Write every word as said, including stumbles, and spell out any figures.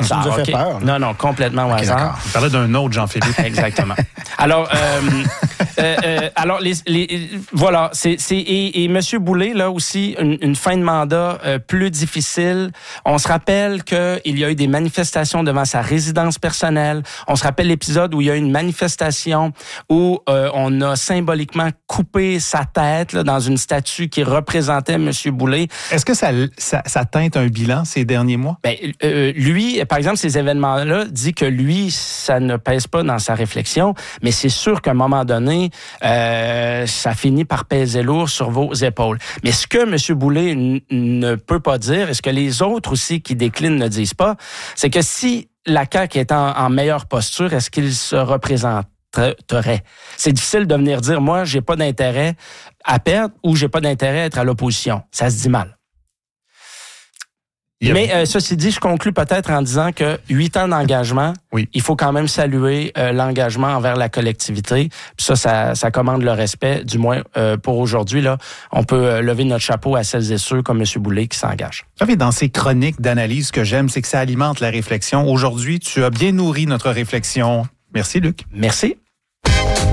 hasard. Ça nous a fait okay. peur. Non, non, complètement au okay, hasard. D'accord. On parlait d'un autre Jean-Philippe. Exactement. Alors, euh, euh, euh, alors les, les, voilà, c'est, c'est et, et M. Boulay, là aussi, une, une fin de mandat euh, plus difficile. On se rappelle qu'il y a eu des manifestations devant sa résidence personnelle. On se rappelle l'épisode où il y a eu une manifestation où euh, on a symboliquement coupé sa tête là, dans une statue qui représentait M. Boulay. Est-ce que ça, ça, ça teinte un bilan ces derniers mois? Ben, euh, lui, par exemple, ces événements-là, dit que lui, ça ne pèse pas dans sa réflexion, mais c'est sûr qu'à un moment donné, euh, ça finit par peser lourd sur vos épaules. Mais ce que M. Boulay n- ne peut pas dire, et ce que les autres aussi qui déclinent ne disent pas, c'est que si la C A Q est en, en meilleure posture, est-ce qu'il se représenterait? C'est difficile de venir dire, moi, j'ai pas d'intérêt à perdre ou j'ai pas d'intérêt à être à l'opposition. Ça se dit mal. A... Mais euh, ceci dit, je conclus peut-être en disant que huit ans d'engagement, oui. il faut quand même saluer euh, l'engagement envers la collectivité. Puis ça, ça, ça commande le respect, du moins euh, pour aujourd'hui. Là, on peut euh, lever notre chapeau à celles et ceux comme M. Boulay qui s'engagent. Vous savez, dans ces chroniques d'analyse, ce que j'aime, c'est que ça alimente la réflexion. Aujourd'hui, tu as bien nourri notre réflexion. Merci, Luc. Merci.